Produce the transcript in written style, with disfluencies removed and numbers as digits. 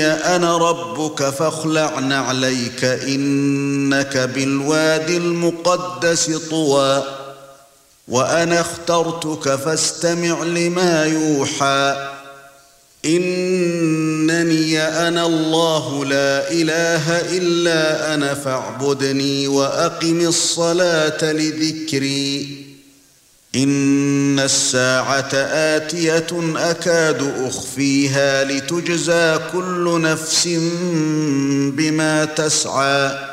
أنا ربك فاخلع نعليك إنك بالواد المقدس طوى وأنا اخترتك فاستمع لما يوحى إنني أنا الله لا إله إلا أنا فاعبدني وأقم الصلاة لذكري إن الساعة آتية أكاد أخفيها لتجزى كل نفس بما تسعى